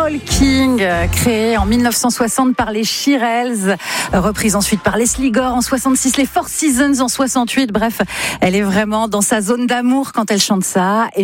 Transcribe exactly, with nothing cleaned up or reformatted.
Talking, créée en dix-neuf cent soixante par les Shirelles, reprise ensuite par Leslie Gore en soixante-six, les Four Seasons en soixante-huit. Bref, elle est vraiment dans sa zone d'amour quand elle chante ça. Et